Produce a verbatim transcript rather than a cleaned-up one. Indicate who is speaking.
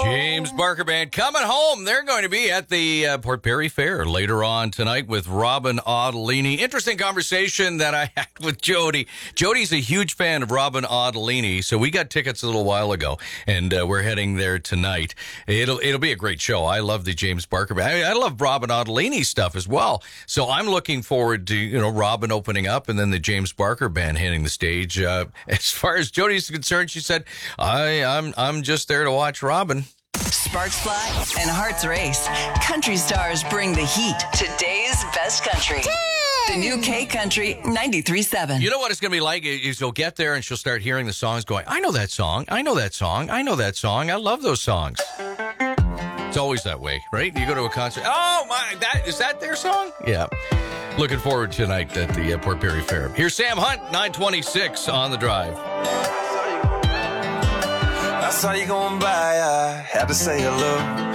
Speaker 1: James Barker Band coming home. They're going to be at the uh, Port Perry Fair later on tonight with Robin Ottolini. Interesting conversation that I had with Jody. Jody's a huge fan of Robin Ottolini, so we got tickets a little while ago, and uh, we're heading there tonight. It'll it'll be a great show. I love the James Barker Band. I, I love Robin Ottolini stuff as well. So I'm looking forward to, you know, Robin opening up and then the James Barker Band hitting the stage. Uh, as far as Jody's concerned, she said, I, I'm I'm just there to watch Robin.
Speaker 2: Sparks fly and hearts race. Country stars bring the heat. Today's best country. The new K Country ninety-three point seven.
Speaker 1: You know what it's going to be like is you'll get there and she'll start hearing the songs going, I know that song, I know that song, I know that song, I love those songs. It's always that way, right? You go to a concert, oh my, that is that their song? Yeah. Looking forward tonight at the uh, Port Perry Fair. Here's Sam Hunt, nine twenty-six on the drive.
Speaker 3: I saw you going by, I had to say hello.